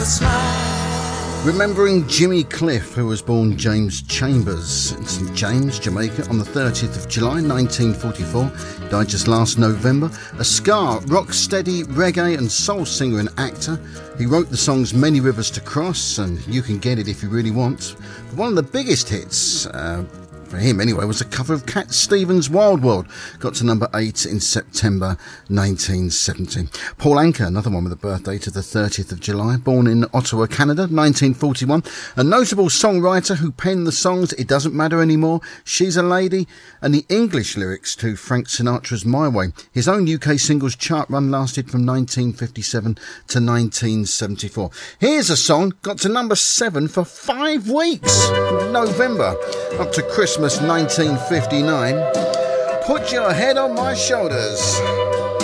Remembering Jimmy Cliff, who was born James Chambers in St James, Jamaica, on the 30th of July 1944, died just last November. A ska, rock-steady, reggae and soul singer and actor. He wrote the songs Many Rivers to Cross and You Can Get It If You Really Want. But one of the biggest hits, for him anyway, was a cover of Cat Stevens' Wild World. Got to number 8 in September 1970. Paul Anka, another one with a birthday to the 30th of July, born in Ottawa, Canada, 1941. A notable songwriter who penned the songs It Doesn't Matter Anymore, She's a Lady, and the English lyrics to Frank Sinatra's My Way. His own UK singles chart run lasted from 1957 to 1974. Here's a song got to number 7 for 5 weeks, from November up to Christmas 1959. Put Your Head on My Shoulders.